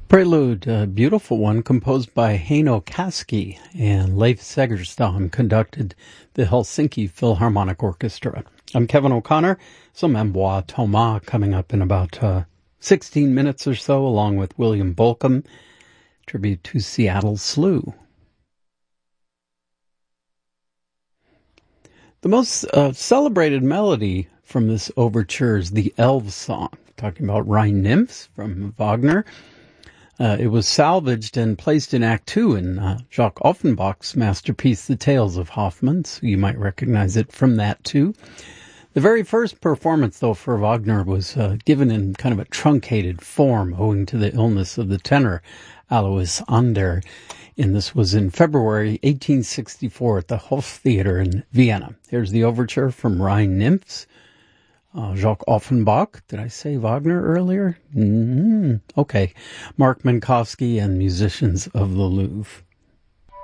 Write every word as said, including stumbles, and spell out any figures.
Prelude, a beautiful one composed by Heino Kaski, and Leif Segerstam conducted the Helsinki Philharmonic Orchestra. I'm Kevin O'Connor. Some Amboise Thomas coming up in about uh, sixteen minutes or so, along with William Bolcom, tribute to Seattle Slew. The most uh, celebrated melody from this overture is the Elves Song, talking about Rhine nymphs from Wagner. Uh, it was salvaged and placed in Act Two in uh, Jacques Offenbach's masterpiece, The Tales of Hoffmann, so you might recognize it from that too. The very first performance, though, for Wagner was uh, given in kind of a truncated form owing to the illness of the tenor, Alois Ander, and this was in February eighteen sixty-four at the Hoftheater in Vienna. Here's the overture from Rhine Nymphs. Uh, Jacques Offenbach. Did I say Wagner earlier? Mm-hmm. Okay. Mark Minkowski and musicians of the Louvre.